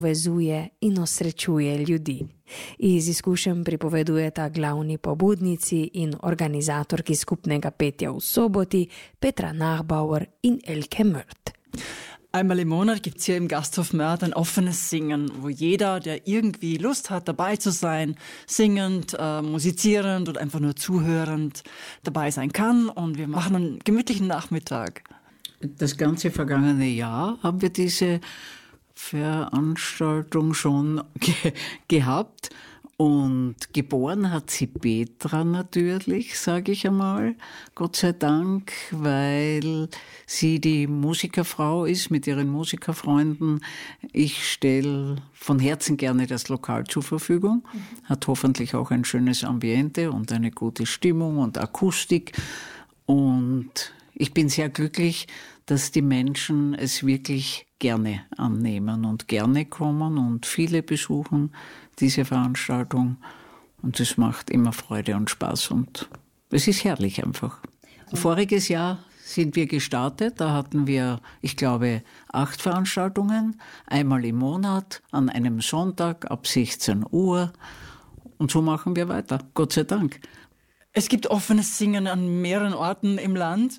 vezuje in osrečuje ljudi. Iz izkušenj pripovedujeta glavni pobudnici in organizatorki skupnega petja v Soboti Petra Nachbauer in Elke Mört. Einmal im Monat gibt es hier im Gasthof Mörth ein offenes Singen, wo jeder, der irgendwie Lust hat, dabei zu sein, singend, musizierend oder einfach nur zuhörend dabei sein kann. Und wir machen einen gemütlichen Nachmittag. Das ganze vergangene Jahr haben wir diese Veranstaltung schon gehabt. Und geboren hat sie Petra natürlich, sage ich einmal, Gott sei Dank, weil sie die Musikerfrau ist mit ihren Musikerfreunden. Ich stelle von Herzen gerne das Lokal zur Verfügung, hat hoffentlich auch ein schönes Ambiente und eine gute Stimmung und Akustik. Und ich bin sehr glücklich, dass die Menschen es wirklich gerne annehmen und gerne kommen und viele besuchen diese Veranstaltung. Und es macht immer Freude und Spaß und es ist herrlich einfach. Voriges Jahr sind wir gestartet, da hatten wir, ich glaube, 8 Veranstaltungen, einmal im Monat, an einem Sonntag ab 16 Uhr. Und so machen wir weiter, Gott sei Dank. Es gibt offenes Singen an mehreren Orten im Land.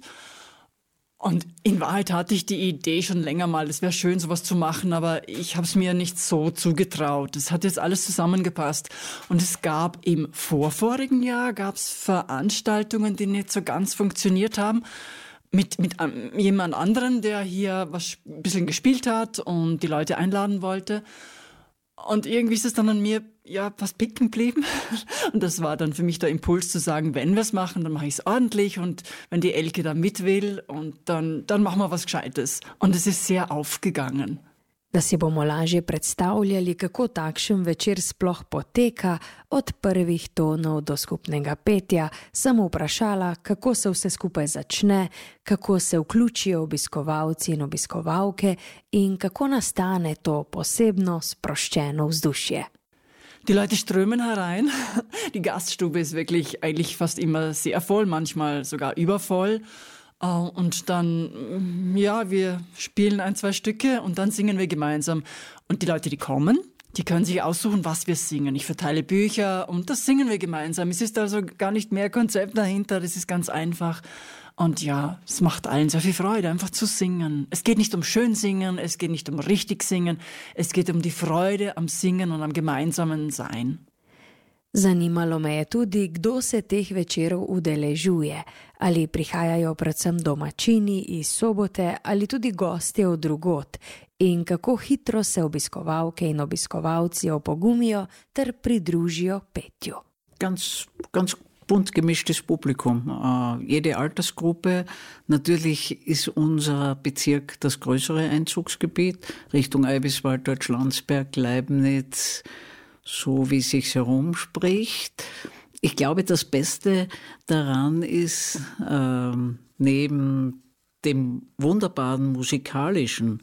Und in Wahrheit hatte ich die Idee schon länger mal, es wäre schön, sowas zu machen, aber ich habe es mir nicht so zugetraut. Es hat jetzt alles zusammengepasst. Und es gab im vorvorigen Jahr gab's Veranstaltungen, die nicht so ganz funktioniert haben, mit jemand anderen, der hier ein bisschen gespielt hat und die Leute einladen wollte. Und irgendwie ist es dann an mir fast picken geblieben. Und das war dann für mich der Impuls zu sagen, wenn wir es machen, dann mache ich es ordentlich. Und wenn die Elke da mit will, und dann machen wir was Gescheites. Und es ist sehr aufgegangen. Da si bomo lažje predstavljali, kako takšen večer sploh poteka, od prvih tonov do skupnega petja, sem vprašala, kako se vse skupaj začne, kako se vključijo obiskovalci in obiskovalke in kako nastane to posebno sproščeno vzdušje. Die Leute strömen herein. Die Gaststube ist wirklich eigentlich fast immer sehr voll, manchmal sogar übervoll. Und dann, wir spielen 1, 2 Stücke und dann singen wir gemeinsam. Und die Leute, die kommen, die können sich aussuchen, was wir singen. Ich verteile Bücher und das singen wir gemeinsam. Es ist also gar nicht mehr Konzept dahinter, das ist ganz einfach. Und ja, es macht allen sehr viel Freude, einfach zu singen. Es geht nicht um schön singen, es geht nicht um richtig singen, es geht um die Freude am Singen und am gemeinsamen Sein. Zanimalo me je tudi, kdo se teh večerov udeležuje, ali prihajajo predvsem domačini iz Sobote ali tudi gostje od drugod in kako hitro se obiskovalke in obiskovalci opogumijo ter pridružijo petju. Ganz bunt gemischtes Publikum, jede Altersgruppe. Natürlich ist unser Bezirk das größere Einzugsgebiet, Richtung Eibiswald, Deutschlandsberg, Leibniz, so wie es sich herumspricht. Ich glaube, das Beste daran ist, neben dem wunderbaren musikalischen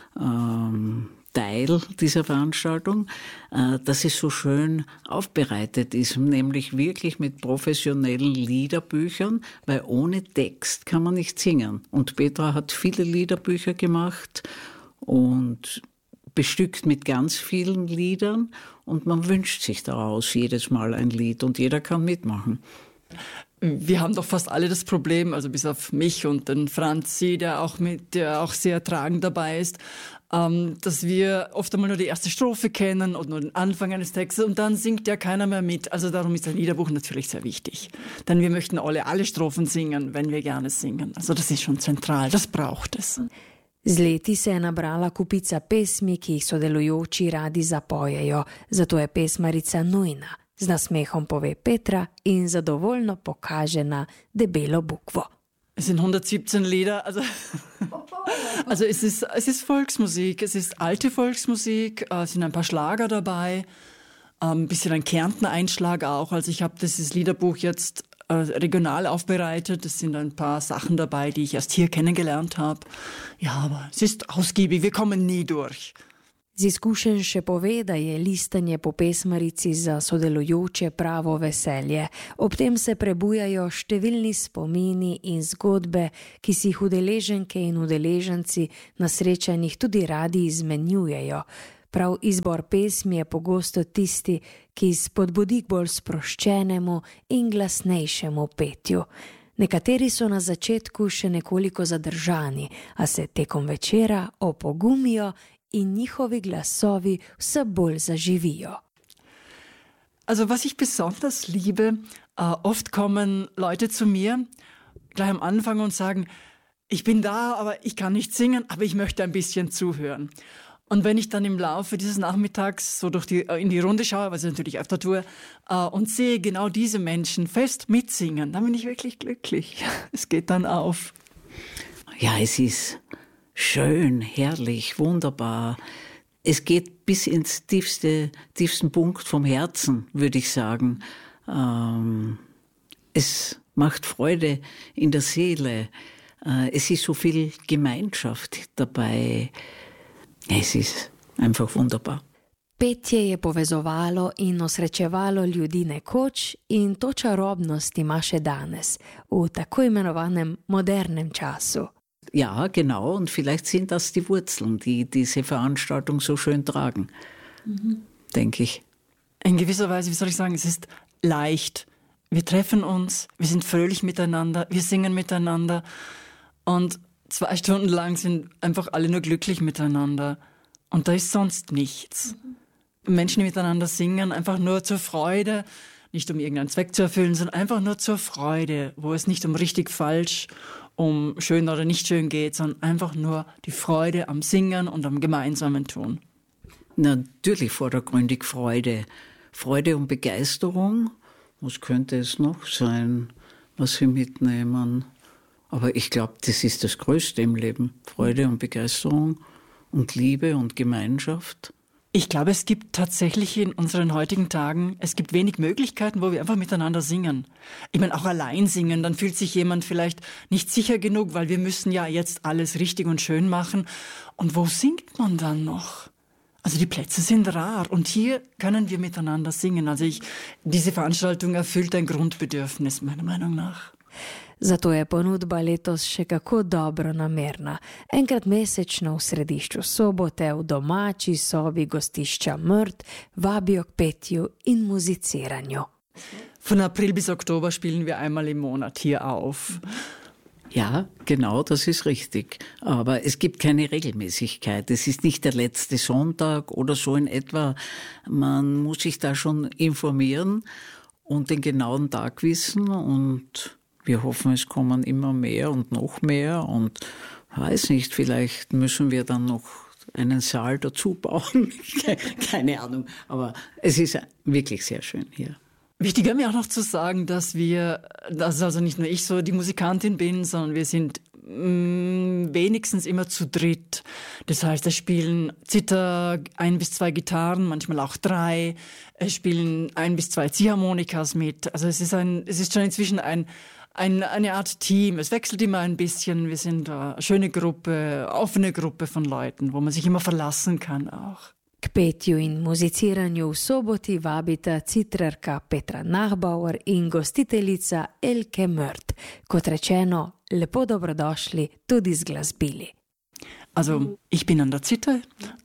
Teil dieser Veranstaltung, dass es so schön aufbereitet ist, nämlich wirklich mit professionellen Liederbüchern, weil ohne Text kann man nicht singen. Und Petra hat viele Liederbücher gemacht und bestückt mit ganz vielen Liedern und man wünscht sich daraus jedes Mal ein Lied und jeder kann mitmachen. Wir haben doch fast alle das Problem, also bis auf mich und den Franzi, der auch sehr tragend dabei ist, dass wir oft einmal nur die erste Strophe kennen und nur den Anfang eines Textes und dann singt ja keiner mehr mit. Also darum ist ein Liederbuch natürlich sehr wichtig. Denn wir möchten alle Strophen singen, wenn wir gerne singen. Also das ist schon zentral, das braucht es. Z leti se je nabrala kupica pesmi, ki jih sodelujoči radi zapojejo, zato je pesmarica nujna. Z nasmehom pove Petra in zadovoljno pokaže na debelo bukvo. Es sind 117 Lieder, also es ist Volksmusik, es ist alte Volksmusik, es sind ein paar Schlager dabei, ein bisschen ein Kärntner Einschlag auch. Also ich habe dieses Liederbuch jetzt regional aufbereitet. Es sind ein paar Sachen dabei, die ich erst hier kennengelernt habe. Ja, aber es ist ausgiebig, wir kommen nie durch. Z izkušenj še pove, da je listanje po pesmarici za sodelujoče pravo veselje. Ob tem se prebujajo številni spomini in zgodbe, ki si jih udeleženke in udeleženci na srečanjih tudi radi izmenjujejo. Prav izbor pesmi je pogosto tisti, ki spodbudi k bolj sproščenemu in glasnejšemu petju. Nekateri so na začetku še nekoliko zadržani, a se tekom večera opogumijo in njihovi glasovi vse bolj zaživijo. Also was ich besonders liebe, oft kommen Leute zu mir gleich am Anfang und sagen, ich bin da, aber ich kann nicht singen, aber ich möchte ein bisschen zuhören. Und wenn ich dann im Laufe dieses Nachmittags so in die Runde schaue, was ich natürlich öfter tue, und sehe genau diese Menschen fest mitsingen, dann bin ich wirklich glücklich. Es geht dann auf. Ja, es ist schön, herrlich, wunderbar. Es geht bis ins tiefsten Punkt vom Herzen, würde ich sagen. Es macht Freude in der Seele. Es ist so viel Gemeinschaft dabei. Es ist einfach wunderbar. Petje je povezovalo in osrečevalo ljudi nekoč in to čarobnost ima še danes, v tako imenovanem modernem času. Ja, genau. Und vielleicht sind das die Wurzeln, die diese Veranstaltung so schön tragen, denke ich. In gewisser Weise, wie soll ich sagen, es ist leicht. Wir treffen uns, wir sind fröhlich miteinander, wir singen miteinander und 2 Stunden lang sind einfach alle nur glücklich miteinander. Und da ist sonst nichts. Menschen, die miteinander singen, einfach nur zur Freude, nicht um irgendeinen Zweck zu erfüllen, sondern einfach nur zur Freude, wo es nicht um richtig, falsch, um schön oder nicht schön geht, sondern einfach nur die Freude am Singen und am gemeinsamen Tun. Natürlich vordergründig Freude. Freude und Begeisterung. Was könnte es noch sein, was wir mitnehmen? Aber ich glaube, das ist das Größte im Leben. Freude und Begeisterung und Liebe und Gemeinschaft. Ich glaube, es gibt tatsächlich in unseren heutigen Tagen, es gibt wenig Möglichkeiten, wo wir einfach miteinander singen. Ich meine, auch allein singen, dann fühlt sich jemand vielleicht nicht sicher genug, weil wir müssen ja jetzt alles richtig und schön machen. Und wo singt man dann noch? Also die Plätze sind rar und hier können wir miteinander singen. Also diese Veranstaltung erfüllt ein Grundbedürfnis, meiner Meinung nach. Zato je ponudba letos še kako dobro namerna. Enkrat mesečno v središču Sobote v domači sobi gostišča Mört vabijo k petju in muziciranju. Von April bis Oktober spielen wir einmal im Monat hier auf. Ja, genau, das ist richtig. Aber es gibt keine Regelmäßigkeit. Es ist nicht der letzte Sonntag oder so in etwa. Man muss sich da schon informieren und den genauen Tag wissen und wir hoffen, es kommen immer mehr und noch mehr und weiß nicht, vielleicht müssen wir dann noch einen Saal dazu bauen. Keine Ahnung, aber es ist wirklich sehr schön hier. Wichtig wäre mir auch noch zu sagen, dass also nicht nur ich so die Musikantin bin, sondern wir sind wenigstens immer zu dritt. Das heißt, es spielen Zither, 1 bis 2 Gitarren, manchmal auch 3. Es spielen 1 bis 2 Ziehharmonikas mit. Also es ist schon inzwischen eine Art Team. Es wechselt immer ein bisschen. Wir sind eine schöne Gruppe, offene Gruppe von Leuten, wo man sich immer verlassen kann auch. K petju in muziciranju v soboti vabita citrarka Petra Nachbauer in gostiteljica Elke Mört. Kot rečeno, lepo dobrodošli tudi z glasbili. Also ich bin an der Zither,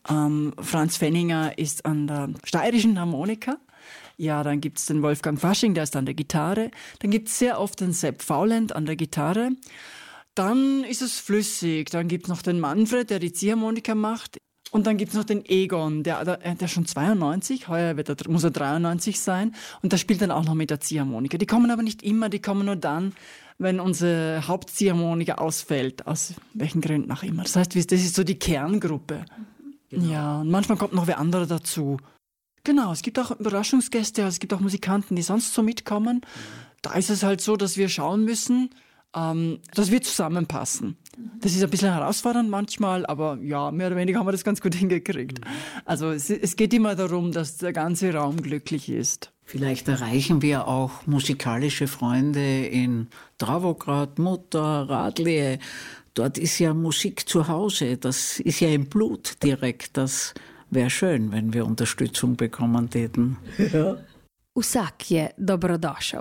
Franz Fenninger ist an der steirischen Harmonika. Ja, dann gibt's den Wolfgang Fasching, der ist an der Gitarre. Dann gibt's sehr oft den Sepp Fauland an der Gitarre. Dann ist es flüssig. Dann gibt's noch den Manfred, der die Ziehharmonika macht. Und dann gibt's noch den Egon, der schon 92, heuer muss er 93 sein. Und der spielt dann auch noch mit der Ziehharmonika. Die kommen aber nicht immer, die kommen nur dann, wenn unsere Hauptziehharmonika ausfällt, aus welchen Gründen auch immer. Das heißt, das ist so die Kerngruppe. Genau. Ja, und manchmal kommt noch wer anderer dazu. Genau, es gibt auch Überraschungsgäste, es gibt auch Musikanten, die sonst so mitkommen. Da ist es halt so, dass wir schauen müssen, dass wir zusammenpassen. Das ist ein bisschen herausfordernd manchmal, aber ja, mehr oder weniger haben wir das ganz gut hingekriegt. Also es geht immer darum, dass der ganze Raum glücklich ist. Vielleicht erreichen wir auch musikalische Freunde in Dravograd, Mutter, Radlje. Dort ist ja Musik zu Hause, das ist ja im Blut direkt. Das wäre schön, wenn wir Unterstützung bekommen täten. Ja. Vsak je dobrodošel.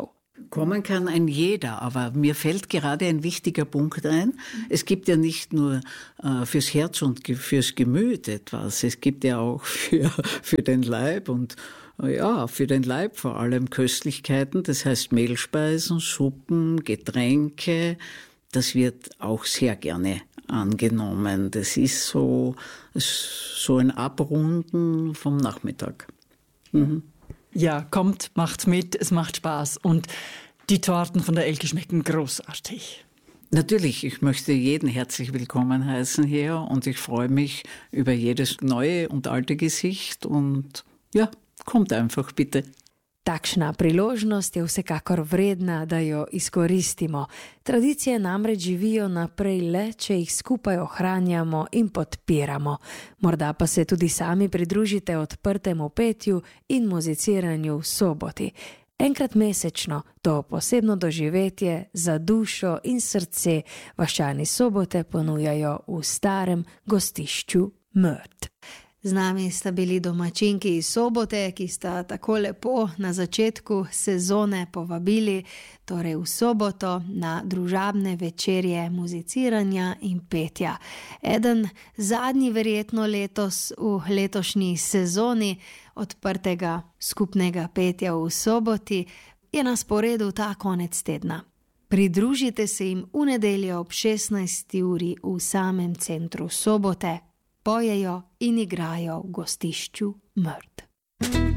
Kommen kann ein jeder, aber mir fällt gerade ein wichtiger Punkt ein. Es gibt ja nicht nur fürs Herz und fürs Gemüt etwas, es gibt ja auch für den Leib und ja, für den Leib vor allem Köstlichkeiten, das heißt Mehlspeisen, Suppen, Getränke, das wird auch sehr gerne angenommen. Das ist so ein Abrunden vom Nachmittag. Mhm. Ja, kommt, macht mit, es macht Spaß. Und die Torten von der Elke schmecken großartig. Natürlich, ich möchte jeden herzlich willkommen heißen hier und ich freue mich über jedes neue und alte Gesicht und ja, kommt einfach bitte. Takšna priložnost je vsekakor vredna, da jo izkoristimo. Tradicije namreč živijo naprej le, če jih skupaj ohranjamo in podpiramo. Morda pa se tudi sami pridružite odprtemu petju in muziciranju v soboti. Enkrat mesečno to posebno doživetje za dušo in srce vaščani Sobote ponujajo v starem gostišču Mört. Z nami sta bili domačinki iz Sobote, ki sta tako lepo na začetku sezone povabili, torej v soboto, na družabne večerje muziciranja in petja. Eden zadnji verjetno letos v letošnji sezoni odprtega skupnega petja v Soboti je na sporedu ta konec tedna. Pridružite se jim v nedeljo ob 16. uri v samem centru Sobote. Pojejo in igrajo v gostišču Mört.